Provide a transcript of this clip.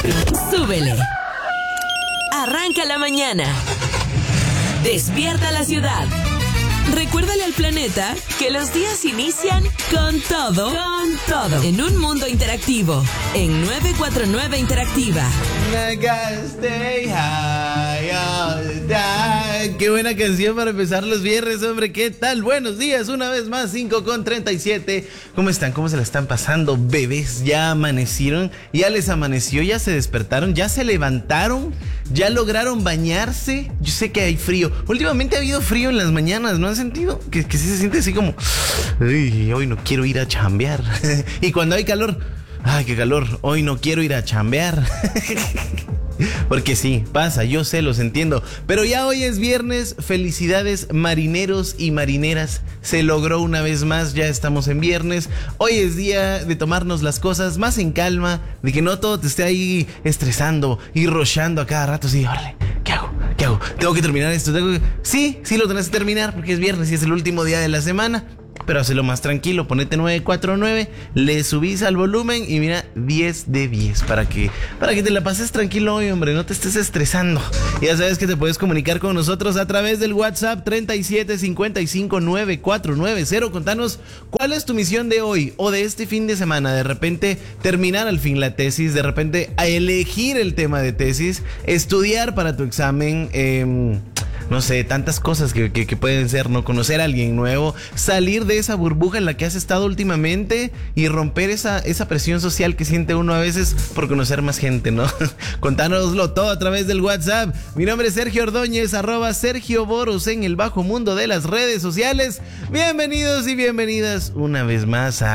Súbele. Arranca la mañana. Despierta la ciudad. Recuérdale al planeta que los días inician con todo. Con todo. En un mundo interactivo. En 949 Interactiva. Qué buena canción para empezar los viernes, hombre. ¿Qué tal? Buenos días, una vez más, 5:37. ¿Cómo están? ¿Cómo se la están pasando, bebés? ¿Ya amanecieron? ¿Ya les amaneció? ¿Ya se despertaron? ¿Ya se levantaron? ¿Ya lograron bañarse? Yo sé que hay frío. Últimamente ha habido frío en las mañanas, ¿no han sentido? Que sí se siente así como, uy, hoy no quiero ir a chambear. Y cuando hay calor, ay, qué calor, hoy no quiero ir a chambear. Porque sí, pasa, yo sé, los entiendo. Pero ya hoy es viernes, felicidades marineros y marineras. Se logró una vez más, ya estamos en viernes. Hoy es día de tomarnos las cosas más en calma, de que no todo te esté ahí estresando y rochando a cada rato. Sí, órale, ¿qué hago? ¿Qué hago? Tengo que terminar esto. Sí, lo tenés que terminar porque es viernes y es el último día de la semana. Pero hazlo más tranquilo, ponete 949, le subís al volumen y mira, 10 de 10 para que te la pases tranquilo hoy, hombre, no te estés estresando. Ya sabes que te puedes comunicar con nosotros a través del WhatsApp 37559490. Contanos cuál es tu misión de hoy o de este fin de semana. De repente terminar al fin la tesis, de repente a elegir el tema de tesis, estudiar para tu examen, no sé, tantas cosas que pueden ser, ¿no? Conocer a alguien nuevo, salir de esa burbuja en la que has estado últimamente y romper esa presión social que siente uno a veces por conocer más gente, ¿no? Contánoslo todo a través del WhatsApp. Mi nombre es Sergio Ordóñez, @Sergio Boros en el bajo mundo de las redes sociales. Bienvenidos y bienvenidas una vez más a